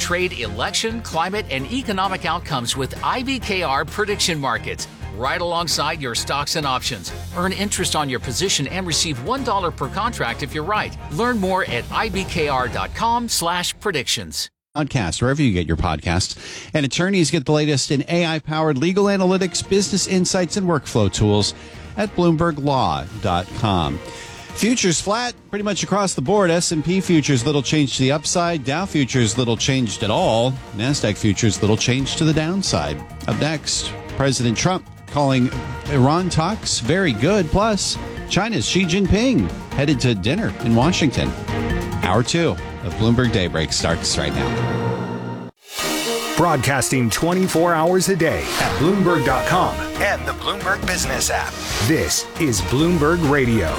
trade, election, climate, and economic outcomes with IBKR prediction markets. Right alongside your stocks and options. Earn interest on your position and receive $1 per contract if you're right. Learn more at ibkr.com/predictions. Podcast, wherever you get your podcasts. And attorneys get the latest in AI-powered legal analytics, business insights, and workflow tools at BloombergLaw.com. Futures flat pretty much across the board. S&P futures little change to the upside. Dow futures little changed at all. NASDAQ futures little change to the downside. Up next, President Trump calling Iran talks very good. Plus, China's Xi Jinping headed to dinner in Washington. Hour 2 of Bloomberg Daybreak starts right now. Broadcasting 24 hours a day at Bloomberg.com and the Bloomberg Business app. This is Bloomberg Radio.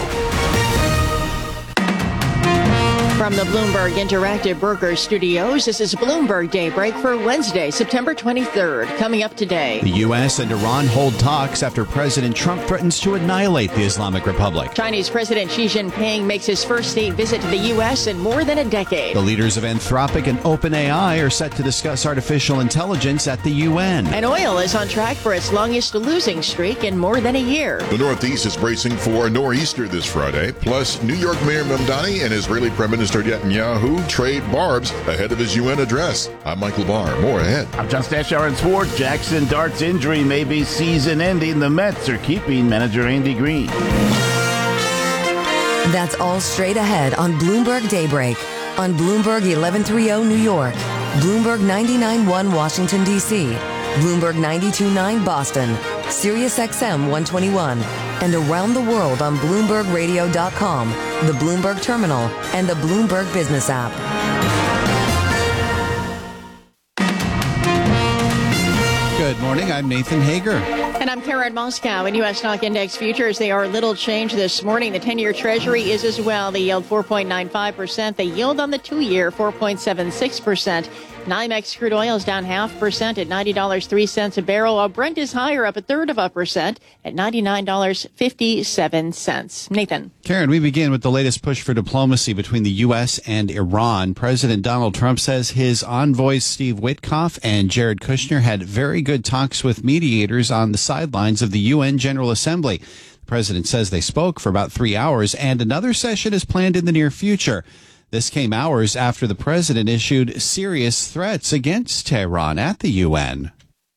From the Bloomberg Interactive Brokers Studios, this is Bloomberg Daybreak for Wednesday, September 23rd. Coming up today. The U.S. and Iran hold talks after President Trump threatens to annihilate the Islamic Republic. Chinese President Xi Jinping makes his first state visit to the U.S. in more than a decade. The leaders of Anthropic and OpenAI are set to discuss artificial intelligence at the UN. And oil is on track for its longest losing streak in more than a year. The Northeast is bracing for a nor'easter this Friday. Plus, New York Mayor Mamdani and Israeli Prime Minister Netanyahu trade barbs ahead of his UN address. I'm Michael Barr. More ahead. I'm John Stashauer in sports. Jackson Dart's injury may be season-ending. The Mets are keeping manager Andy Green. That's all straight ahead on Bloomberg Daybreak. On Bloomberg 1130 New York, Bloomberg 99.1 Washington, D.C., Bloomberg 92.9 Boston, Sirius XM 121, and around the world on BloombergRadio.com, the Bloomberg Terminal, and the Bloomberg Business app. Good morning. I'm Nathan Hager. And I'm Karen Moscow. In U.S. stock index futures, they are little change this morning. The 10-year Treasury is as well. The yield 4.95%. The yield on the 2-year 4.76%. NYMEX crude oil is down 0.5% at $90.03 a barrel, while Brent is higher, up 0.33% at $99.57. Nathan. Karen, we begin with the latest push for diplomacy between the U.S. and Iran. President Donald Trump says his envoys Steve Witkoff and Jared Kushner had very good talks with mediators on the sidelines of the UN General Assembly. The president says they spoke for about 3 hours, and another session is planned in the near future. This came hours after the president issued serious threats against Tehran at the UN.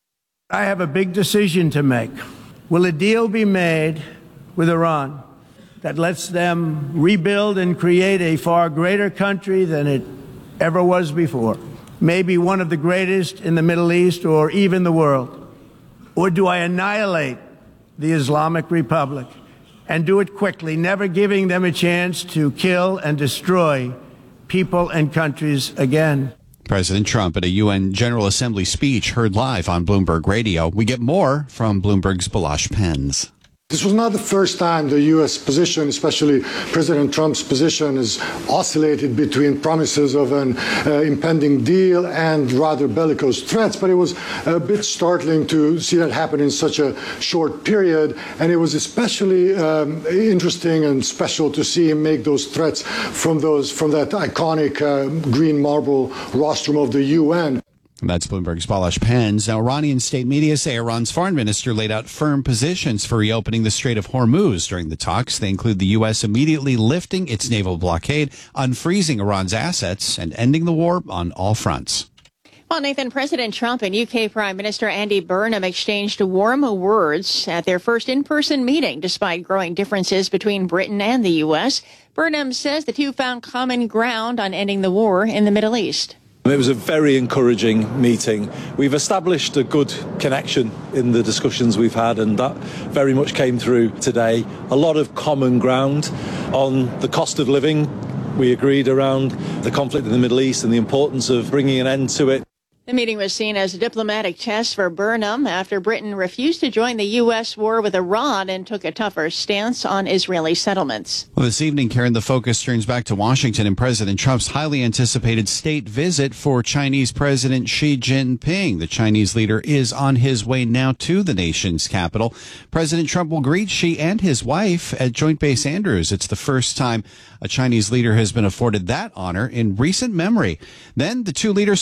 I have a big decision to make. Will a deal be made with Iran that lets them rebuild and create a far greater country than it ever was before? Maybe one of the greatest in the Middle East or even the world. Or do I annihilate the Islamic Republic and do it quickly, never giving them a chance to kill and destroy people and countries again? President Trump at a UN General Assembly speech heard live on Bloomberg Radio. We get more from Bloomberg's Balash Penns. This was not the first time the U.S. position, especially President Trump's position, has oscillated between promises of an impending deal and rather bellicose threats. But it was a bit startling to see that happen in such a short period. And it was especially interesting and special to see him make those threats from that iconic green marble rostrum of the UN. That's Bloomberg's Balash Penns. Now, Iranian state media say Iran's foreign minister laid out firm positions for reopening the Strait of Hormuz during the talks. They include the U.S. immediately lifting its naval blockade, unfreezing Iran's assets, and ending the war on all fronts. Well, Nathan, President Trump and UK Prime Minister Andy Burnham exchanged warm words at their first in-person meeting, despite growing differences between Britain and the U.S. Burnham says the two found common ground on ending the war in the Middle East. It was a very encouraging meeting. We've established a good connection in the discussions we've had, and that very much came through today. A lot of common ground on the cost of living. We agreed around the conflict in the Middle East and the importance of bringing an end to it. The meeting was seen as a diplomatic test for Burnham after Britain refused to join the U.S. war with Iran and took a tougher stance on Israeli settlements. Well, this evening, Karen, the focus turns back to Washington and President Trump's highly anticipated state visit for Chinese President Xi Jinping. The Chinese leader is on his way now to the nation's capital. President Trump will greet Xi and his wife at Joint Base Andrews. It's the first time a Chinese leader has been afforded that honor in recent memory. Then the two leaders